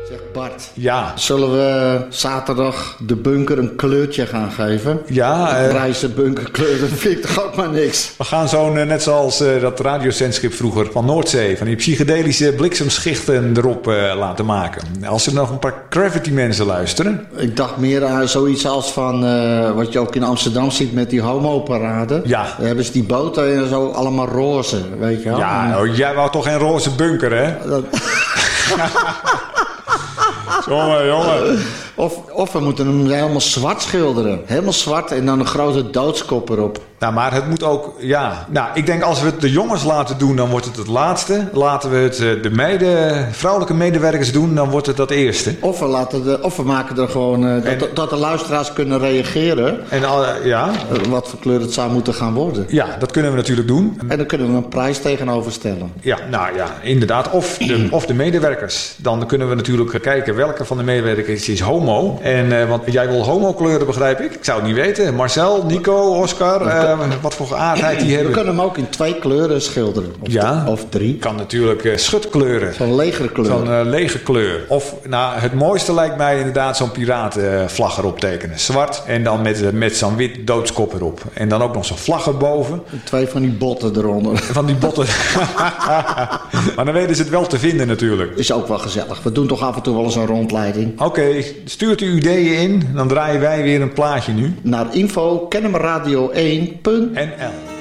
Zeg Bart, Ja. zullen we zaterdag de bunker een kleurtje gaan geven? Ja. Grijze bunkerkleur, dat vind ik toch ook maar niks. We gaan zo'n, net zoals dat radiozendschip vroeger van Noordzee, van die psychedelische bliksemschichten erop laten maken. Als er nog een paar Gravity mensen luisteren. Ik dacht meer aan zoiets als van wat je ook in Amsterdam ziet met die homo-parade. Ja. Daar hebben ze die boten en zo allemaal roze, weet je wel. Ja, jij wou toch geen roze bunker, hè? Jongen. Of we moeten hem helemaal zwart schilderen. Helemaal zwart en dan een grote doodskop erop. Nou, maar het moet ook, ja. Nou, ik denk als we het de jongens laten doen, dan wordt het laatste. Laten we het de vrouwelijke medewerkers doen, dan wordt het dat eerste. Of we maken er gewoon dat de luisteraars kunnen reageren. En ja. Wat voor kleur het zou moeten gaan worden. Ja, dat kunnen we natuurlijk doen. En dan kunnen we een prijs tegenover stellen. Ja, nou ja, inderdaad. Of de medewerkers. Dan kunnen we natuurlijk kijken welke van de medewerkers is homo. Want jij wil homo-kleuren, begrijp ik. Ik zou het niet weten. Marcel, Nico, Oscar, wat voor geaardheid die hebben. We kunnen hem ook in 2 kleuren schilderen. Of 3. Kan natuurlijk schutkleuren. Zo'n legerkleur. Zo'n lege kleur. Of, nou, het mooiste lijkt mij inderdaad zo'n piratenvlag erop tekenen. Zwart en dan met zo'n wit doodskop erop. En dan ook nog zo'n vlag erboven. 2 van die botten eronder. Van die botten. Maar dan weten ze het wel te vinden natuurlijk. Is ook wel gezellig. We doen toch af en toe wel eens een rondleiding. Oké, stuurt uw ideeën in. Dan draaien wij weer een plaatje nu. Naar info kennemerradio1.nl